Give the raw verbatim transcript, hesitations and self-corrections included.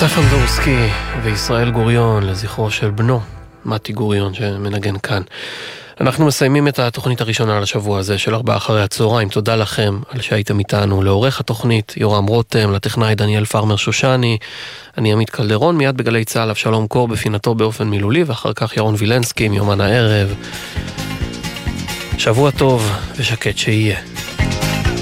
אסף אמדורסקי וישראל גוריון לזכרו של בנו, מתי גוריון שמנגן כאן. אנחנו מסיימים את התוכנית הראשונה לשבוע הזה של ארבעה אחרי הצהריים. תודה לכם על שהייתם איתנו. לעורך התוכנית יורם רותם, לטכנאי דניאל פרמר שושני, אני עמית קלדרון. מיד בגלי צהל אבשלום קור בפינתו באופן מילולי, ואחר כך ירון וילנסקי מיומן הערב. שבוע טוב ושקט שיהיה.